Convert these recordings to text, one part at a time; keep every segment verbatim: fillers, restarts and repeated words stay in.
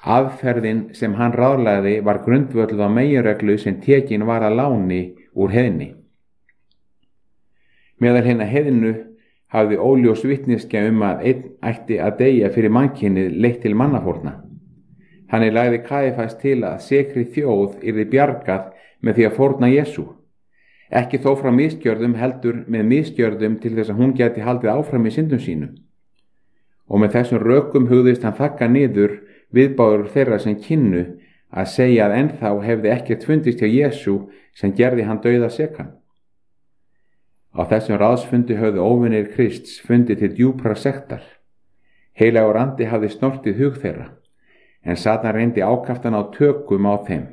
Aðferðin sem hann ráðlagði var grundvölluð á meginreglu sem tekin var að láni úr heiðni. Meðal hinna heiðnu hafði óljós vitneskja um að einn ætti að deyja fyrir mannkynið leitt til mannafórna. Þannig lagði Kaífas til að sekri þjóð yrði bjargað með því að fórna Jesú. Ekki þó frá misgjörðum heldur með misgjörðum til þess að hún gæti haldið áfram í syndum sínum. Og með þessum rökum hugðist hann þakka niður viðbáður þeirra sem kynnu að segja að ennþá hefði ekkert fundist hjá Jesú sem gerði hann dauða sekan. Á þessum ráðsfundi höfðu óvinir Krists fundið til djúpra sektar. Heilagur andi hafði snortið hug þeirra, en Satan reyndi ákaftan á tökum á þeim.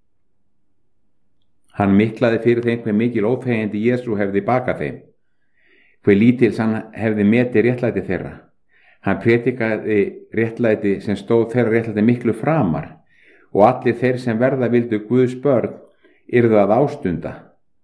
Hann miklaði fyrir þeim hve mikil óþægindi Jesú hefði bakað þeim, hve lítils hann hefði metið réttlæti þeirra. Hann prétikaði réttlæti sem stóð þeirra réttlæti miklu framar og allir þeir sem verða vildu Guðs börn yrðu að ástunda.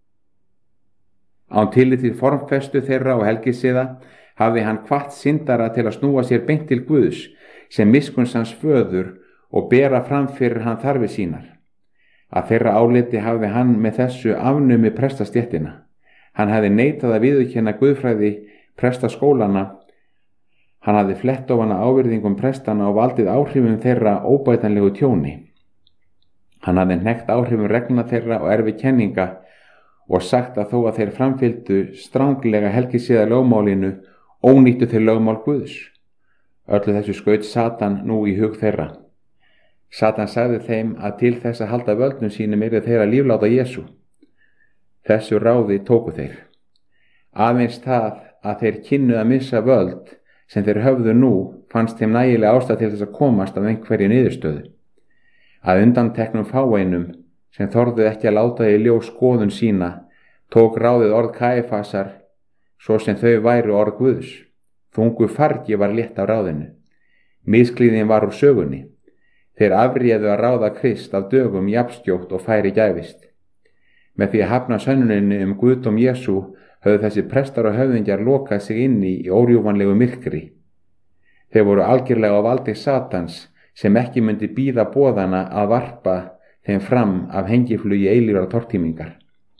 Án tillit til formfestu þeirra og helgisiða hafði hann hvatt syndara til að snúa sér beint til Guðs sem miskunns hans föður og bera fram fyrir hann þarfir sínar. Að þeirra áliti hafði hann með þessu afnumi prestastéttina. Hann hafði neitað að viðurkenna guðfræði prestaskólana. Hann hafði flett ofan ávirðingum prestana og valdið áhrifum þeirra óbætanlegu tjóni. Hann hafði hnekkt áhrifum regna þeirra og erfi kenninga og sagt að þó að þeir framfylgdu stranglega helgisiða lögmálinu ónýttu þeir lögmál Guðs. Öllu þessu skaut Satan nú í hug þeirra. Satan sagði þeim að til þess að halda völdnum sínum yrði þeir að lífláta Jesú. Þessu ráði tóku þeir. Aðeins það að þeir kynnu að missa völd sem þeir höfðu nú fannst þeim nægilega ástæða til þess að komast af einhverju niðurstöðu. Að undanteknum fáeinum sem þorðu ekki að láta í ljós skoðun sína, tók ráðið orð Kaífasar svo sem þau væru orð Guðs. Þungu fargi var létt af ráðinu. Misklíðin var úr sögunni. Þeir afréðu að ráða Krist af dögum jafnskjótt og færi gæfist. Með því að hafna sönnuninni um Guðdóm Jesú höfðu þessi prestar og höfðingjar lokað sig inni í órjúfanlegu myrkri. Þeir voru algjörlega á valdi Satans sem ekki myndi bíða boðana að varpa þeim fram af hengiflugi eilífrar tortímingar.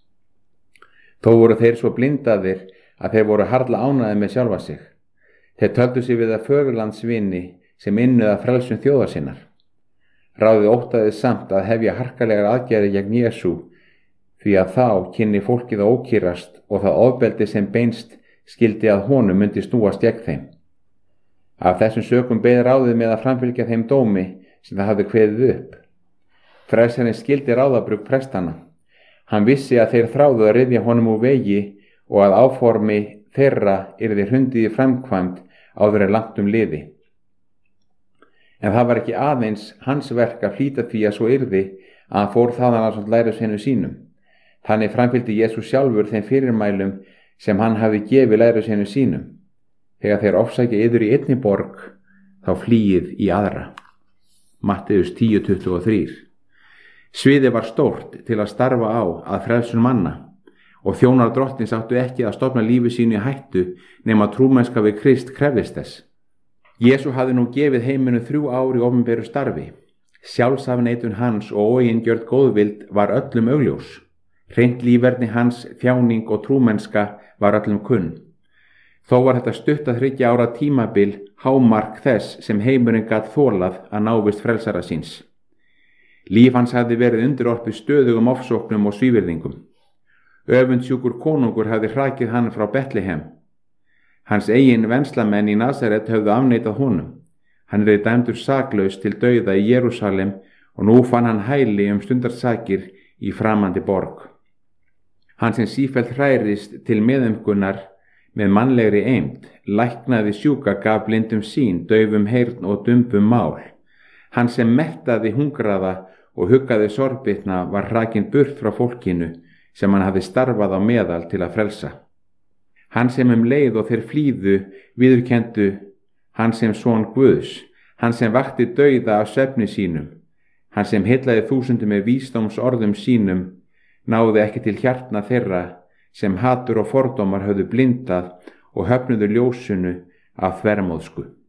Þó voru þeir svo blindaðir að þeir voru harla ánægðir með sjálfa sig. Þeir töldu sig við að fögurlandsvini sem innuða frelsun þjóðar sinnar. Ráðið óttaði samt að hefja harkalegar aðgerðir gegn Jesú, því að þá kynni fólkið að ókýrast og það ofbeldi sem beinst skildi að honum myndi snúast gegn þeim. Af þessum sökum beið ráðið með að framfylgja þeim dómi sem það hafði kveðið upp. Frelsarinn skildi ráðabrugg prestana. Hann vissi að þeir þráðu að ryðja honum úr vegi og að áformi þeirra yrði hrundið í framkvæmd áður en langt um liði. En það var ekki aðeins hans verk að flýta því að svo yrði að hann fór þaðan ásamt lærisveinum sínum. Þannig framfylgdi Jesú sjálfur þeim fyrirmælum sem hann hafi gefið lærisveinum sínum. Þegar þeir ofsækja yður í einni borg, þá flýið í aðra. Matteus tíu tuttugu og þrjú. Sviðið var stórt til að starfa á að frelsun manna og þjónar drottins áttu ekki að stofna lífi sínu í hættu nema trúmennska við Krist krefðist þess. Jesú hafði nú gefið heiminu þrjú ár í opinberu starfi. Sjálfsafneitun hans og óeingjörn góðvild var öllum augljós. Hreint líferni hans, þjáning og trúmennska var öllum kunn. Þó var þetta stutt að þriggja ára tímabil hámark þess sem heimurinn gat þolað að návist frelsara síns. Líf hans hafði verið undirorpið stöðugum ofsóknum og svívirðingum. Öfundsjúkur konungur hafði hrakið hann frá Betlehem. Hans eigin venslamenn í Nasaret höfðu afneitað honum. Hann yrði dæmdur saklaus til dauða í Jerúsalem og nú fann hann hæli um stundarsakir í framandi borg. Hann sem sífellt hrærist til meðumkunar með mannlegri eymd, læknaði sjúka, gaf blindum sýn, daufum heyrn og dumbum mál. Hann sem mettaði hungraða og huggaði sorgbitna var hrakinn burt frá fólkinu sem hann hafði starfað á meðal til að frelsa. Hann sem um leið og þeir flýðu viðurkendu hann sem son Guðs, hann sem vakti dauða af svefni sínum, hann sem heillaði þúsundum með vísdóms orðum sínum, náði ekki til hjartna þeirra sem hatur og fordómar höfðu blindað og höfnuðu ljósinu af þvermóðsku.